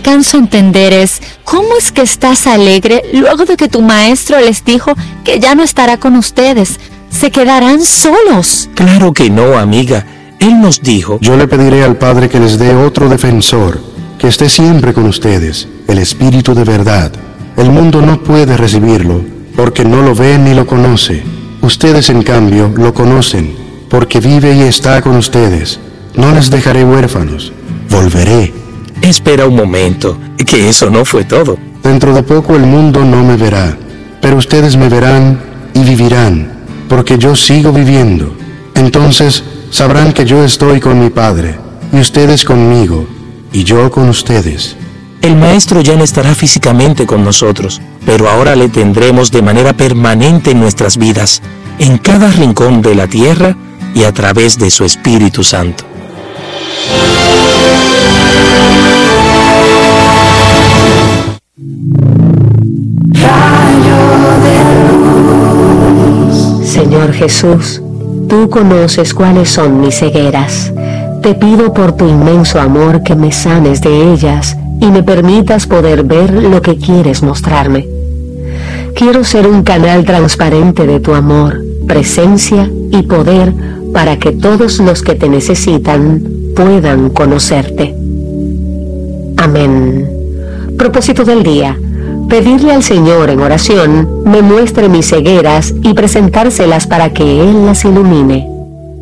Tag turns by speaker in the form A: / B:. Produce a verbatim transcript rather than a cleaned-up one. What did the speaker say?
A: alcanzo a entender es, ¿cómo es que estás alegre luego de que tu maestro les dijo que ya no estará con ustedes? Se quedarán solos.
B: Claro que no, amiga. Él nos dijo:
C: yo le pediré al Padre que les dé otro defensor, que esté siempre con ustedes, el Espíritu de verdad. El mundo no puede recibirlo, porque no lo ve ni lo conoce. Ustedes, en cambio, lo conocen, porque vive y está con ustedes. No les dejaré huérfanos, volveré.
B: Espera un momento, que eso no fue todo.
C: Dentro de poco el mundo no me verá, pero ustedes me verán y vivirán, porque yo sigo viviendo. Entonces sabrán que yo estoy con mi Padre, y ustedes conmigo, y yo con ustedes.
B: El Maestro ya no estará físicamente con nosotros, pero ahora le tendremos de manera permanente en nuestras vidas, en cada rincón de la tierra y a través de su Espíritu Santo.
D: Señor Jesús, tú conoces cuáles son mis cegueras. Te pido por tu inmenso amor que me sanes de ellas y me permitas poder ver lo que quieres mostrarme. Quiero ser un canal transparente de tu amor, presencia y poder para que todos los que te necesitan puedan conocerte. Amén. Propósito del día: pedirle al Señor en oración me muestre mis cegueras y presentárselas para que Él las ilumine.